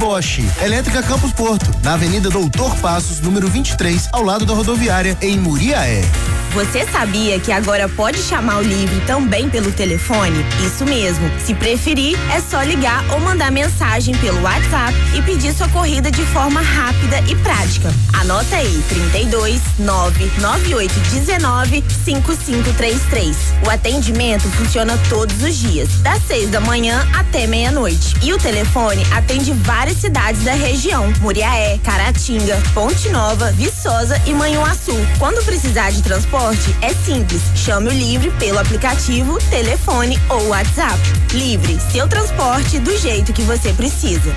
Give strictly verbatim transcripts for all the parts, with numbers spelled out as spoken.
Bosch, Elétrica Campos Porto, na Avenida Doutor Passos, número vinte e três, ao lado da rodoviária, em Muriaé. Você sabia que agora pode chamar o Livre também pelo telefone? Isso mesmo. Se preferir, é só ligar ou mandar mensagem pelo WhatsApp e pedir sua corrida de forma rápida e prática. Anota aí, trinta e dois, nove nove oito um nove, cinco cinco três três. O atendimento funciona todos os dias, das seis da manhã até meia-noite. E o telefone atende várias cidades da região: Muriaé, Caratinga, Ponte Nova, Viçosa e Manhuaçu. Quando precisar de transporte, é simples. Chame o Livre pelo aplicativo, telefone ou WhatsApp. Livre, seu transporte do jeito que você precisa.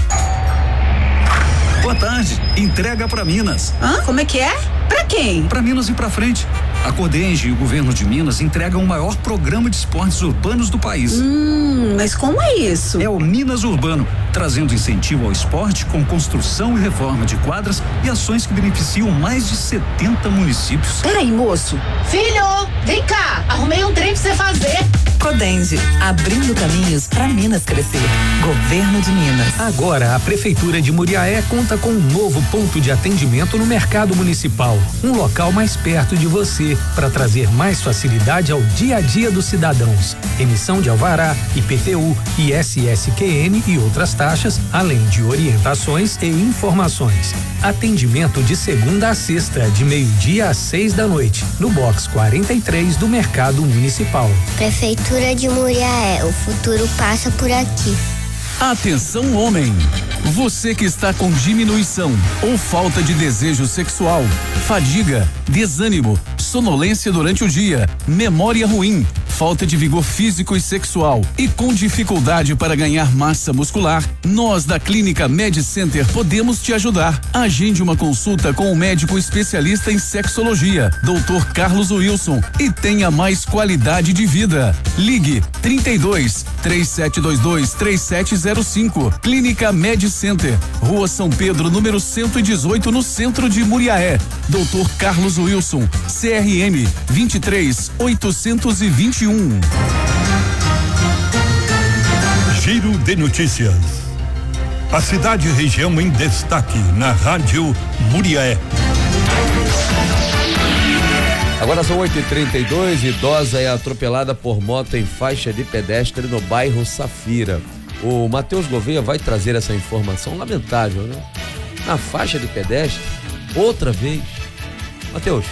Boa tarde. Entrega para Minas. Hã? Como é que é? Pra quem? Para Minas e pra frente. A Codenge e o governo de Minas entregam o maior programa de esportes urbanos do país. Hum, mas como é isso? É o Minas Urbano, trazendo incentivo ao esporte com construção e reforma de quadras e ações que beneficiam mais de setenta municípios. Peraí, moço. Filho, vem cá. Arrumei um trem pra você fazer. Codenge, abrindo caminhos para Minas crescer. Governo de Minas. Agora, a Prefeitura de Muriaé conta com um novo ponto de atendimento no mercado municipal. Um local mais perto de você, para trazer mais facilidade ao dia a dia dos cidadãos. Emissão de alvará, I P T U, I S S Q N e outras taxas, além de orientações e informações. Atendimento de segunda a sexta, de meio-dia às seis da noite, no box quarenta e três do Mercado Municipal. Prefeitura de Muriaé, o futuro passa por aqui. Atenção, homem! Você que está com diminuição ou falta de desejo sexual, fadiga, desânimo, sonolência durante o dia, memória ruim, falta de vigor físico e sexual e com dificuldade para ganhar massa muscular, nós da Clínica Med Center podemos te ajudar. Agende uma consulta com o médico especialista em sexologia, doutor Carlos Wilson, e tenha mais qualidade de vida. Ligue trinta e dois, três sete dois dois, três sete zero cinco. Clínica Med Center, Rua São Pedro, número cento e dezoito, no centro de Muriaé. doutor Carlos Wilson, C R M vinte e três, oitocentos e vinte e um. Giro de notícias. A cidade e região em destaque na Rádio Muriaé. Agora são oito e trinta e dois, idosa é atropelada por moto em faixa de pedestre no bairro Safira. O Matheus Gouveia vai trazer essa informação lamentável, né? Na faixa de pedestre, outra vez. Matheus,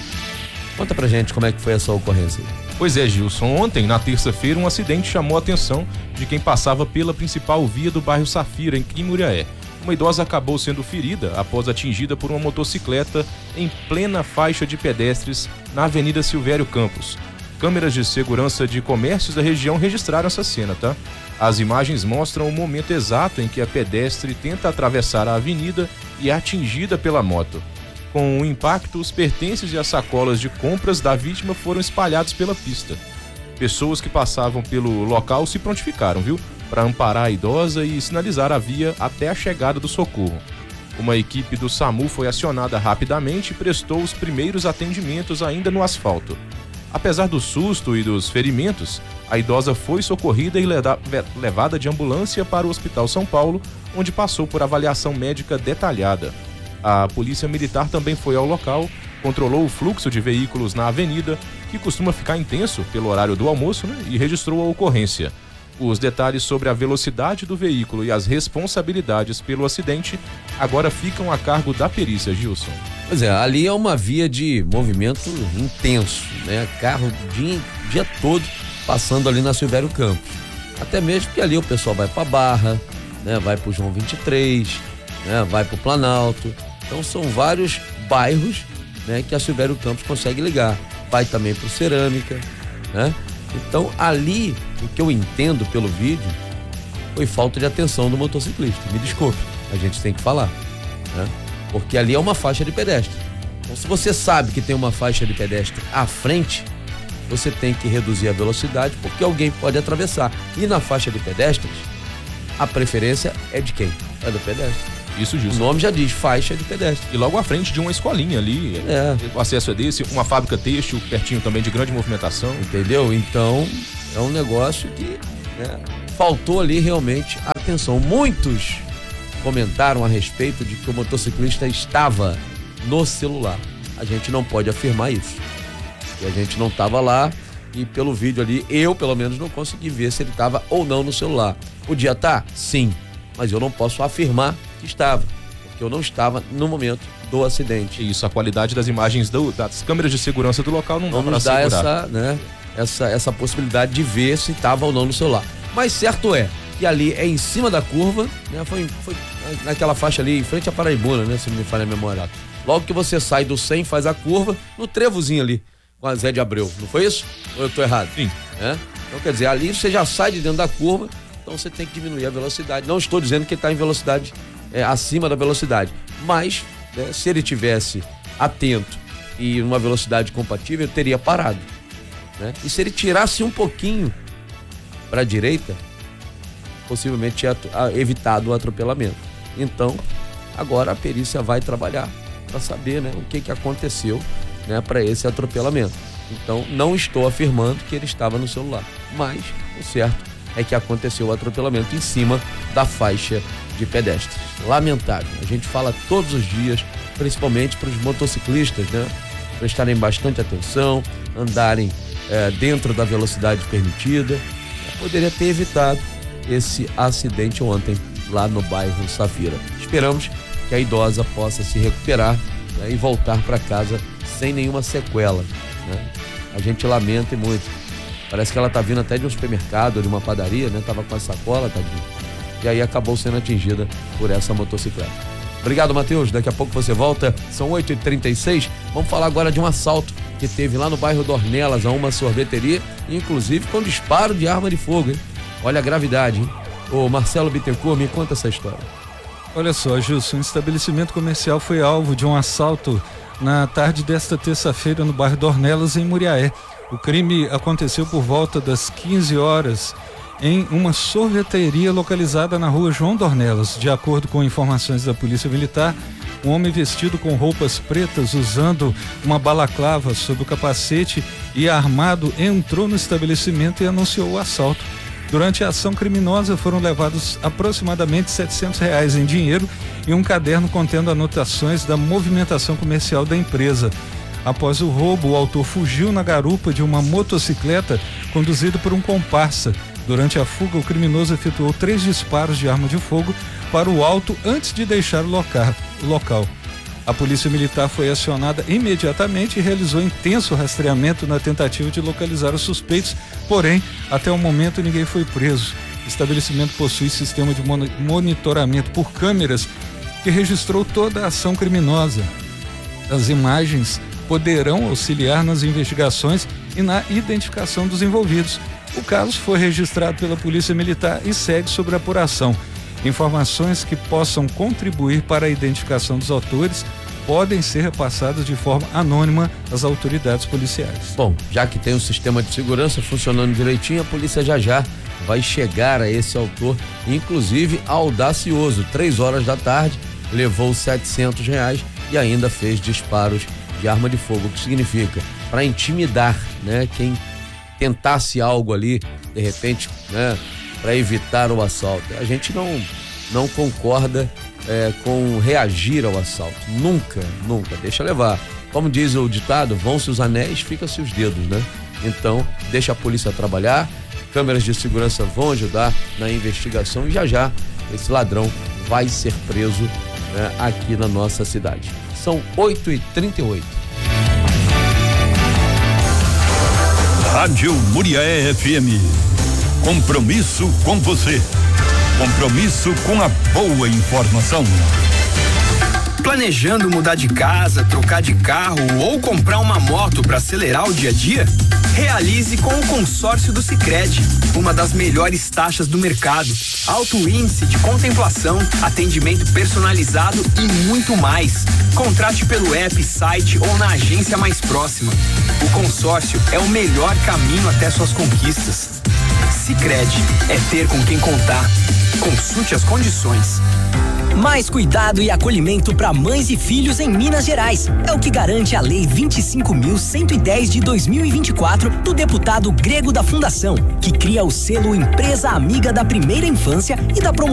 conta pra gente como é que foi essa ocorrência. Pois é, Gilson, ontem, na terça-feira, um acidente chamou a atenção de quem passava pela principal via do bairro Safira, em Muriaé. Uma idosa acabou sendo ferida após atingida por uma motocicleta em plena faixa de pedestres na Avenida Silvério Campos. Câmeras de segurança de comércios da região registraram essa cena, tá? As imagens mostram o momento exato em que a pedestre tenta atravessar a avenida e é atingida pela moto. Com o impacto, os pertences e as sacolas de compras da vítima foram espalhados pela pista. Pessoas que passavam pelo local se prontificaram, viu? Para amparar a idosa e sinalizar a via até a chegada do socorro. Uma equipe do SAMU foi acionada rapidamente e prestou os primeiros atendimentos ainda no asfalto. Apesar do susto e dos ferimentos, a idosa foi socorrida e levada de ambulância para o Hospital São Paulo, onde passou por avaliação médica detalhada. A Polícia Militar também foi ao local, controlou o fluxo de veículos na avenida, que costuma ficar intenso pelo horário do almoço, né, e registrou a ocorrência. Os detalhes sobre a velocidade do veículo e as responsabilidades pelo acidente agora ficam a cargo da perícia, Gilson. Pois é, ali é uma via de movimento intenso, né? Carro o dia, dia todo passando ali na Silvério Campos. Até mesmo porque ali o pessoal vai pra Barra, né? Vai pro João vinte e três, né? Vai pro Planalto. Então são vários bairros, né? Que a Silvério Campos consegue ligar. Vai também pro Cerâmica, né? Então ali, o que eu entendo pelo vídeo, foi falta de atenção do motociclista. Me desculpe, a gente tem que falar, né? Porque ali é uma faixa de pedestre. Então se você sabe que tem uma faixa de pedestre à frente, você tem que reduzir a velocidade, porque alguém pode atravessar. E na faixa de pedestres, a preferência é de quem? É do pedestre. Isso, Gilson. O nome já diz, faixa de pedestre. E logo à frente de uma escolinha ali, é. O acesso é desse, uma fábrica têxtil, pertinho também de grande movimentação. Entendeu? Então, é um negócio que, né, faltou ali realmente atenção. Muitos comentaram a respeito de que o motociclista estava no celular. A gente não pode afirmar isso. E a gente não estava lá e pelo vídeo ali, eu pelo menos não consegui ver se ele estava ou não no celular. Podia estar? Sim, mas eu não posso afirmar que estava, porque eu não estava no momento do acidente. Isso, a qualidade das imagens do, das câmeras de segurança do local não, não dá nos para dá assegurar. essa, né, essa, essa possibilidade de ver se estava ou não no celular. Mas certo é que ali é em cima da curva, né, foi, foi naquela faixa ali em frente à Paraibuna, né, se não me falha a memória. Logo que você sai do cem, faz a curva, no trevozinho ali, com a Zé de Abreu, não foi isso? Ou eu tô errado? Sim. É? Então quer dizer, ali você já sai de dentro da curva, então você tem que diminuir a velocidade. Não estou dizendo que ele está em velocidade, é, acima da velocidade, mas né, se ele tivesse atento e numa velocidade compatível, eu teria parado. Né? E se ele tirasse um pouquinho para a direita, possivelmente tinha evitado o atropelamento. Então, agora a perícia vai trabalhar para saber, né, o que, que aconteceu, né, para esse atropelamento. Então, não estou afirmando que ele estava no celular, mas o certo é que aconteceu o atropelamento em cima da faixa de pedestres. Lamentável. A gente fala todos os dias, principalmente para os motociclistas, né, prestarem bastante atenção, andarem é, dentro da velocidade permitida. Eu poderia ter evitado esse acidente ontem lá no bairro Safira. Esperamos que a idosa possa se recuperar, né, e voltar para casa sem nenhuma sequela, né? A gente lamenta e muito. Parece que ela tá vindo até de um supermercado, de uma padaria, né? Tava com a sacola, tadinho. E aí acabou sendo atingida por essa motocicleta. Obrigado, Matheus. Daqui a pouco você volta. São oito e trinta e seis. Vamos falar agora de um assalto que teve lá no bairro Dornelas, a uma sorveteria, inclusive com disparo de arma de fogo, hein? Olha a gravidade, hein? Ô Marcelo Bittencourt, me conta essa história. Olha só, Gilson, um estabelecimento comercial foi alvo de um assalto na tarde desta terça-feira no bairro Dornelas, em Muriaé. O crime aconteceu por volta das quinze horas em uma sorveteria localizada na rua João Dornelas. De acordo com informações da Polícia Militar, um homem vestido com roupas pretas, usando uma balaclava sob o capacete e armado, entrou no estabelecimento e anunciou o assalto. Durante a ação criminosa foram levados aproximadamente setecentos reais em dinheiro e um caderno contendo anotações da movimentação comercial da empresa. Após o roubo, o autor fugiu na garupa de uma motocicleta conduzida por um comparsa. Durante a fuga, o criminoso efetuou três disparos de arma de fogo para o alto antes de deixar o local. A Polícia Militar foi acionada imediatamente e realizou intenso rastreamento na tentativa de localizar os suspeitos, porém, até o momento ninguém foi preso. O estabelecimento possui sistema de monitoramento por câmeras que registrou toda a ação criminosa. As imagens poderão auxiliar nas investigações e na identificação dos envolvidos. O caso foi registrado pela Polícia Militar e segue sob apuração. Informações que possam contribuir para a identificação dos autores podem ser repassadas de forma anônima às autoridades policiais. Bom, já que tem um sistema de segurança funcionando direitinho, a polícia já já vai chegar a esse autor, inclusive audacioso. Três horas da tarde, levou setecentos reais e ainda fez disparos de arma de fogo, o que significa para intimidar, né, quem tentasse algo ali, de repente, né, para evitar o assalto. A gente não, não concorda é, com reagir ao assalto. Nunca, nunca. Deixa levar. Como diz o ditado, vão-se os anéis, fica-se os dedos, né? Então, deixa a polícia trabalhar, câmeras de segurança vão ajudar na investigação e já já esse ladrão vai ser preso, né, aqui na nossa cidade. São oito e trinta e oito. Rádio Muriaé F M. Compromisso com você. Compromisso com a boa informação. Planejando mudar de casa, trocar de carro ou comprar uma moto para acelerar o dia a dia? Realize com o consórcio do Sicredi, uma das melhores taxas do mercado, alto índice de contemplação, atendimento personalizado e muito mais. Contrate pelo app, site ou na agência mais próxima. O consórcio é o melhor caminho até suas conquistas. Sicredi é ter com quem contar. Consulte as condições. Mais cuidado e acolhimento para mães e filhos em Minas Gerais. É o que garante a Lei vinte e cinco mil cento e dez de dois mil e vinte e quatro do deputado Grego da Fundação, que cria o selo Empresa Amiga da Primeira Infância e da promoção